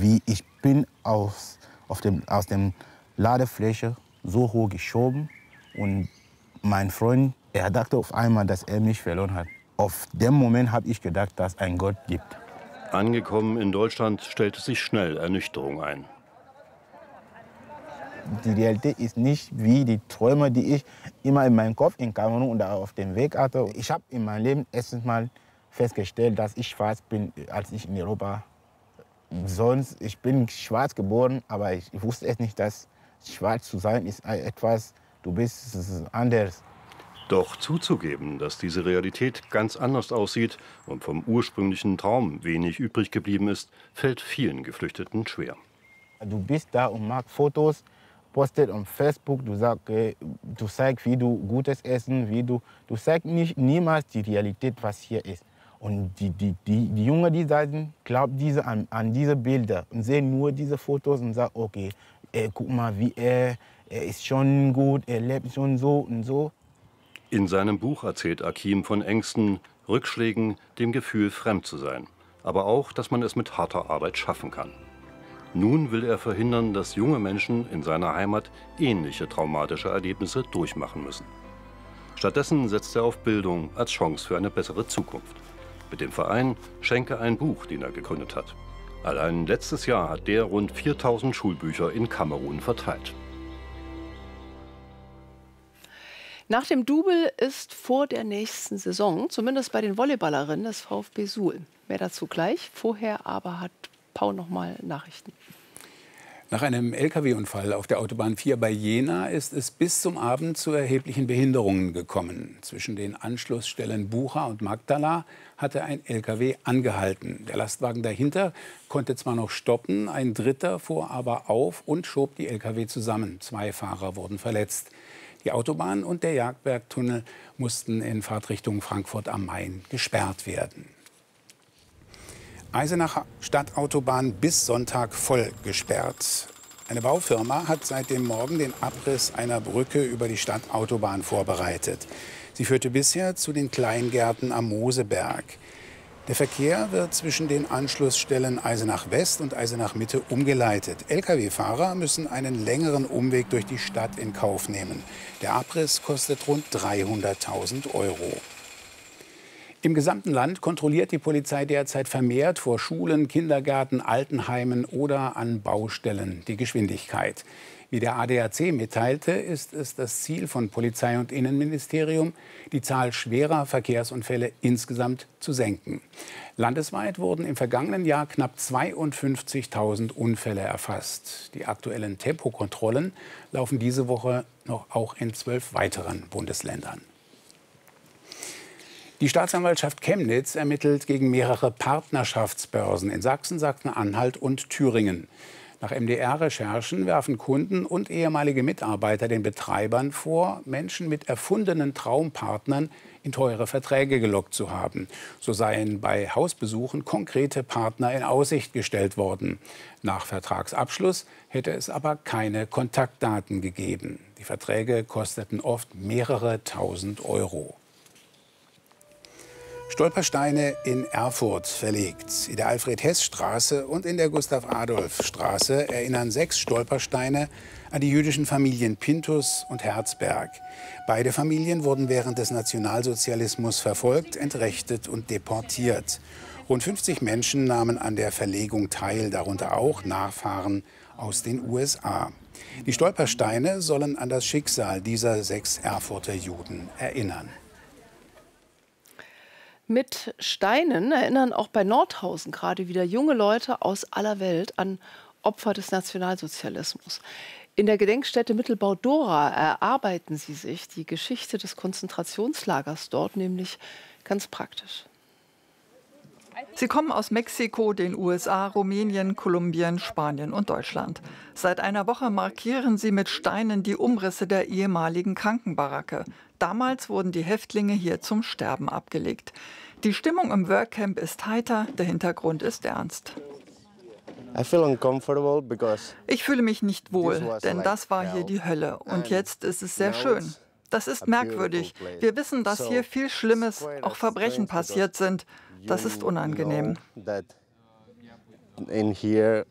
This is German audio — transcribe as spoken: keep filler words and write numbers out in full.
wie ich bin aus, auf dem, aus dem Ladefläche so hoch geschoben und mein Freund, er dachte auf einmal, dass er mich verloren hat. Auf dem Moment habe ich gedacht, dass es einen Gott gibt. Angekommen in Deutschland stellte sich schnell Ernüchterung ein. Die Realität ist nicht wie die Träume, die ich immer in meinem Kopf in Kamerun und auf dem Weg hatte. Ich habe in meinem Leben erstens mal festgestellt, dass ich schwarz bin, als ich in Europa. Sonst, ich bin schwarz geboren, aber ich wusste echt nicht, dass schwarz zu sein ist etwas, du bist anders. Doch zuzugeben, dass diese Realität ganz anders aussieht und vom ursprünglichen Traum wenig übrig geblieben ist, fällt vielen Geflüchteten schwer. Du bist da und machst Fotos, postet auf Facebook, du, sag, du zeigst, wie du gutes Essen, wie du, du zeigst nicht, niemals die Realität, was hier ist. Und die, die, die, die Jungen, die sagen, glauben diese an, an diese Bilder und sehen nur diese Fotos und sagen, okay, äh, guck mal, wie er, er ist schon gut, er lebt schon so und so. In seinem Buch erzählt Akim von Ängsten, Rückschlägen, dem Gefühl, fremd zu sein. Aber auch, dass man es mit harter Arbeit schaffen kann. Nun will er verhindern, dass junge Menschen in seiner Heimat ähnliche traumatische Erlebnisse durchmachen müssen. Stattdessen setzt er auf Bildung als Chance für eine bessere Zukunft. Mit dem Verein Schenke ein Buch, den er gegründet hat. Allein letztes Jahr hat der rund viertausend Schulbücher in Kamerun verteilt. Nach dem Double ist vor der nächsten Saison, zumindest bei den Volleyballerinnen des VfB Suhl. Mehr dazu gleich. Vorher aber hat Paul noch mal Nachrichten. Nach einem L K W-Unfall auf der Autobahn vier bei Jena ist es bis zum Abend zu erheblichen Behinderungen gekommen. Zwischen den Anschlussstellen Bucha und Magdala hatte ein L K W angehalten. Der Lastwagen dahinter konnte zwar noch stoppen, ein dritter fuhr aber auf und schob die L K W zusammen. Zwei Fahrer wurden verletzt. Die Autobahn und der Jagdbergtunnel mussten in Fahrtrichtung Frankfurt am Main gesperrt werden. Eisenacher Stadtautobahn bis Sonntag voll gesperrt. Eine Baufirma hat seit dem Morgen den Abriss einer Brücke über die Stadtautobahn vorbereitet. Sie führte bisher zu den Kleingärten am Moseberg. Der Verkehr wird zwischen den Anschlussstellen Eisenach West und Eisenach Mitte umgeleitet. L K W-Fahrer müssen einen längeren Umweg durch die Stadt in Kauf nehmen. Der Abriss kostet rund dreihunderttausend Euro. Im gesamten Land kontrolliert die Polizei derzeit vermehrt vor Schulen, Kindergärten, Altenheimen oder an Baustellen die Geschwindigkeit. Wie der A D A C mitteilte, ist es das Ziel von Polizei und Innenministerium, die Zahl schwerer Verkehrsunfälle insgesamt zu senken. Landesweit wurden im vergangenen Jahr knapp zweiundfünfzigtausend Unfälle erfasst. Die aktuellen Tempokontrollen laufen diese Woche noch auch in zwölf weiteren Bundesländern. Die Staatsanwaltschaft Chemnitz ermittelt gegen mehrere Partnerschaftsbörsen in Sachsen, Sachsen-Anhalt und Thüringen. Nach M D R-Recherchen werfen Kunden und ehemalige Mitarbeiter den Betreibern vor, Menschen mit erfundenen Traumpartnern in teure Verträge gelockt zu haben. So seien bei Hausbesuchen konkrete Partner in Aussicht gestellt worden. Nach Vertragsabschluss hätte es aber keine Kontaktdaten gegeben. Die Verträge kosteten oft mehrere tausend Euro. Stolpersteine in Erfurt verlegt. In der Alfred-Hess-Straße und in der Gustav-Adolf-Straße erinnern sechs Stolpersteine an die jüdischen Familien Pinthus und Herzberg. Beide Familien wurden während des Nationalsozialismus verfolgt, entrechtet und deportiert. Rund fünfzig Menschen nahmen an der Verlegung teil, darunter auch Nachfahren aus den U S A. Die Stolpersteine sollen an das Schicksal dieser sechs Erfurter Juden erinnern. Mit Steinen erinnern auch bei Nordhausen gerade wieder junge Leute aus aller Welt an Opfer des Nationalsozialismus. In der Gedenkstätte Mittelbau-Dora erarbeiten sie sich die Geschichte des Konzentrationslagers dort, nämlich ganz praktisch. Sie kommen aus Mexiko, den U S A, Rumänien, Kolumbien, Spanien und Deutschland. Seit einer Woche markieren sie mit Steinen die Umrisse der ehemaligen Krankenbaracke. Damals wurden die Häftlinge hier zum Sterben abgelegt. Die Stimmung im Workcamp ist heiter, der Hintergrund ist ernst. Ich fühle mich nicht wohl, denn das war hier die Hölle. Und jetzt ist es sehr schön. Das ist merkwürdig. Wir wissen, dass hier viel Schlimmes, auch Verbrechen passiert sind. Das ist unangenehm.